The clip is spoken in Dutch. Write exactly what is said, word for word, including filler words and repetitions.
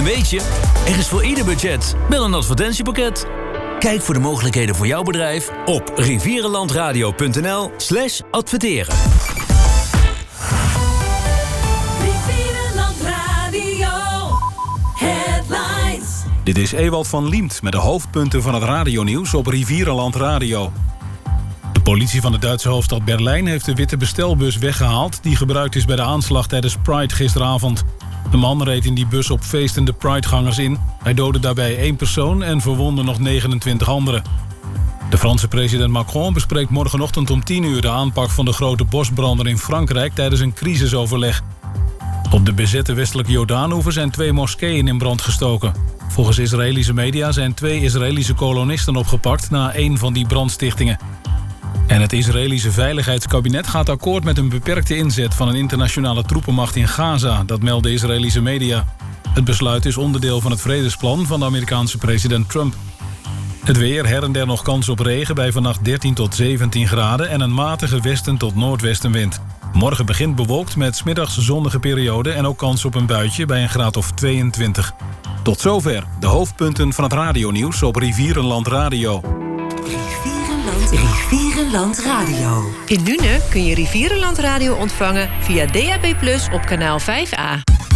weet je, er is voor ieder budget wel een advertentiepakket. Kijk voor de mogelijkheden voor jouw bedrijf op rivierenlandradio.nl slash adverteren. Dit is Ewald van Liemt met de hoofdpunten van het radionieuws op Rivierenland Radio. De politie van de Duitse hoofdstad Berlijn heeft de witte bestelbus weggehaald die gebruikt is bij de aanslag tijdens Pride gisteravond. De man reed in die bus op feestende Pridegangers in. Hij doodde daarbij één persoon en verwondde nog negenentwintig anderen. De Franse president Macron bespreekt morgenochtend om tien uur de aanpak van de grote bosbrander in Frankrijk tijdens een crisisoverleg. Op de bezette westelijke Jordaanoever zijn twee moskeeën in brand gestoken. Volgens Israëlische media zijn twee Israëlische kolonisten opgepakt na één van die brandstichtingen. En het Israëlische Veiligheidskabinet gaat akkoord met een beperkte inzet van een internationale troepenmacht in Gaza, dat melden Israëlische media. Het besluit is onderdeel van het vredesplan van de Amerikaanse president Trump. Het weer, her en der nog kans op regen bij vannacht dertien tot zeventien graden en een matige westen tot noordwestenwind. Morgen begint bewolkt met 's middags zonnige periode en ook kans op een buitje bij een graad of tweeëntwintig. Tot zover de hoofdpunten van het radionieuws op Rivierenland Radio. Rivierenland, Rivierenland Radio. In Nuenen kun je Rivierenland Radio ontvangen via D A B plus, op kanaal vijf A.